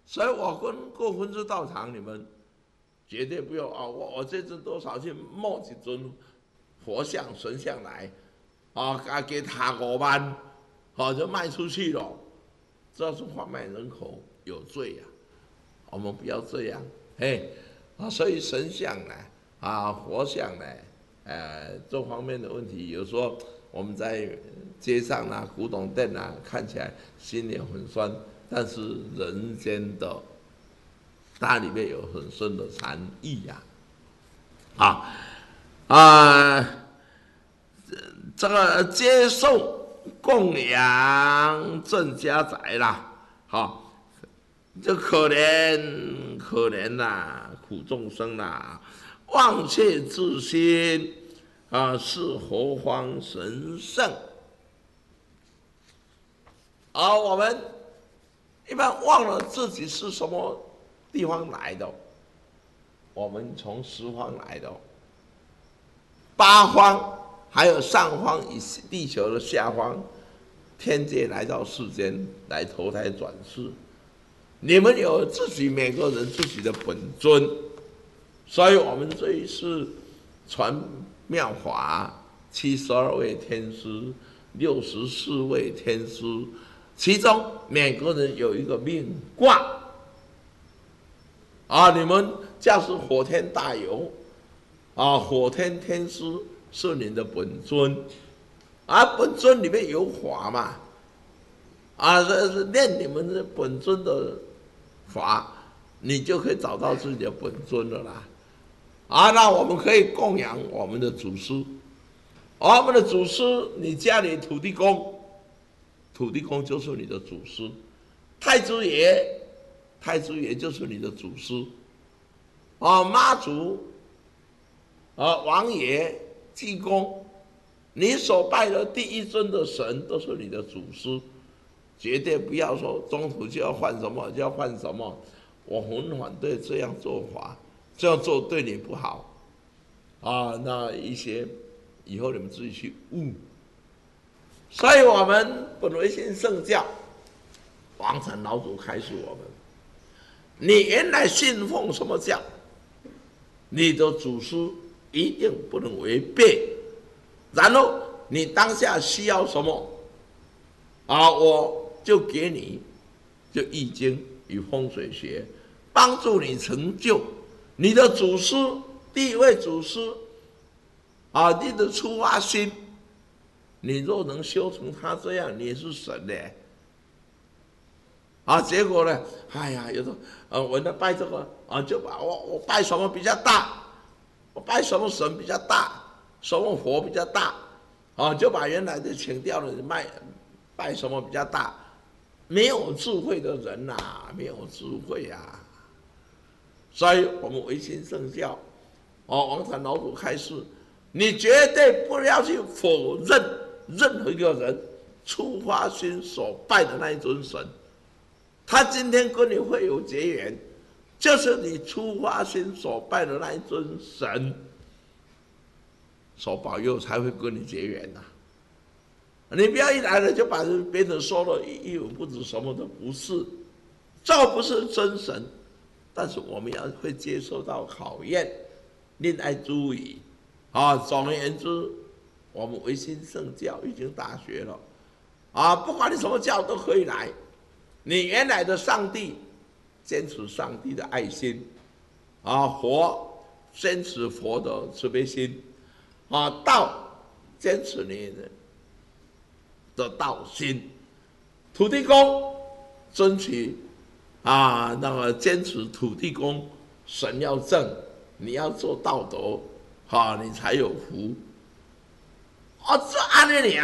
所以我跟各分支道场，你们绝对不要啊！我这次多少去摸几尊佛像、神像来啊，给他5万，好就卖出去了，这是贩卖人口，有罪呀、我们不要这样，所以神像呢，佛像呢，这方面的问题，有时候我们在街上啊、古董店啊，看起来心里很酸，但是人间的它里面有很深的禅意呀，这个接受供养正家宅啦，这可怜呐，苦众生呐，忘却自心是何方神圣？我们一般忘了自己是什么地方来的，我们从十方来的，八方还有上方与地球的下方，天界来到世间来投胎转世。你们有自己每个人自己的本尊，所以我们这一次传妙法，72位天师，64位天师，其中每个人有一个命卦。你们驾驶火天大游，火天天师是你的本尊，本尊里面有法嘛，这是练你们的本尊的法，你就可以找到自己的本尊了啦。那我们可以供养我们的祖师，我们的祖师，你家里土地公，土地公就是你的祖师，太子爷。太子爷就是你的祖师，妈祖，王爷、济公，你所拜的第一尊的神都是你的祖师，绝对不要说中途就要换什么就要换什么，我很反对这样做法，这样做对你不好，那一些以后你们自己去悟。所以我们本维新圣教，王禅老祖开示我们。你原来信奉什么教，你的祖师一定不能违背。然后你当下需要什么，我就给你，就易经与风水学，帮助你成就你的祖师。第一位祖师，你的出发心，你若能修成他这样，你是神嘞。结果呢？有时候我在拜这个就把我拜什么比较大，我拜什么神比较大，什么佛比较大，就把原来的请掉了，拜什么比较大，没有智慧的人没有智慧啊。所以我们维新圣教，王禅老祖开示，你绝对不要去否认任何一个人出发心所拜的那一尊神。他今天跟你会有结缘，就是你出发心所拜的那一尊神所保佑，才会跟你结缘呐。你不要一来了就把别人说了一文不值，什么都不是，这不是真神。但是我们要会接受到考验，另爱注意总而言之，我们维新圣教已经大学了不管你什么教都可以来。你原来的上帝，坚持上帝的爱心，佛坚持佛的慈悲心，道坚持你的道心，土地公争取那个坚持土地公，神要正，你要做道德，你才有福。这按理